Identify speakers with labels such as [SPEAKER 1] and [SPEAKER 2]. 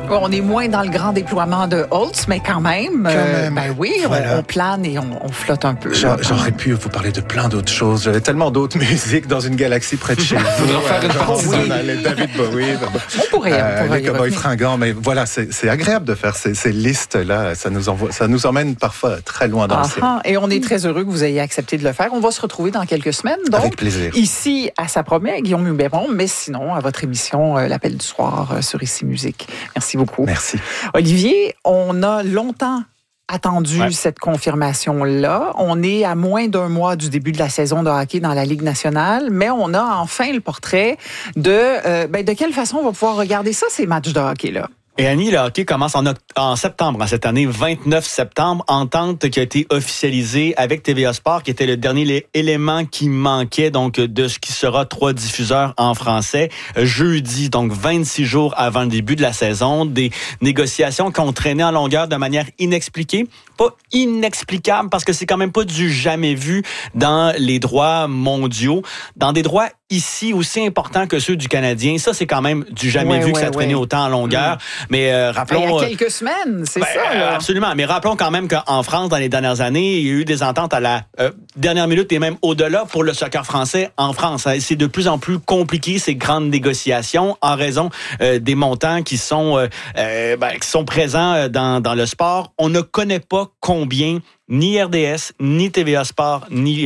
[SPEAKER 1] On est moins dans le grand déploiement de Holtz, mais quand même. Ben oui, voilà. on plane et on flotte un peu.
[SPEAKER 2] J'aurais pu vous parler de plein d'autres choses. J'avais tellement d'autres musiques dans une galaxie près de chez vous.
[SPEAKER 3] Faudra faire une partie.
[SPEAKER 2] David Bowie.
[SPEAKER 1] On pourrait
[SPEAKER 2] les Cowboys fringants. Mais voilà, c'est agréable de faire ces listes-là. Ça nous emmène parfois très loin dans le ciel.
[SPEAKER 1] Et on est très heureux que vous ayez accepté de le faire. On va se retrouver dans quelques semaines. Donc,
[SPEAKER 2] avec plaisir.
[SPEAKER 1] Ici, à sa première, Guillaume Hubéron, mais sinon, à votre émission, L'Appel du soir sur Ici Musique. Merci beaucoup.
[SPEAKER 2] Merci.
[SPEAKER 1] Olivier, on a longtemps attendu cette confirmation-là. On est à moins d'un mois du début de la saison de hockey dans la Ligue nationale, mais on a enfin le portrait de quelle façon on va pouvoir regarder ça, ces matchs de hockey-là.
[SPEAKER 3] Et Annie, le hockey commence en septembre, cette année, 29 septembre, entente qui a été officialisée avec TVA Sport, qui était le dernier élément qui manquait donc de ce qui sera 3 diffuseurs en français. Jeudi, donc 26 jours avant le début de la saison, des négociations qui ont traîné en longueur de manière inexpliquée. Pas inexplicable parce que c'est quand même pas du jamais vu dans les droits mondiaux, dans des droits ici aussi importants que ceux du Canadien. Ça, c'est quand même du jamais vu que ça traînait autant en longueur. Mais rappelons...
[SPEAKER 1] Il y a quelques semaines, c'est ça. Là.
[SPEAKER 3] Absolument. Mais rappelons quand même qu'en France, dans les dernières années, il y a eu des ententes à la dernière minute et même au-delà pour le soccer français en France. C'est de plus en plus compliqué, ces grandes négociations, en raison des montants qui sont présents dans le sport. On ne connaît pas combien ni RDS, ni TVA Sport, ni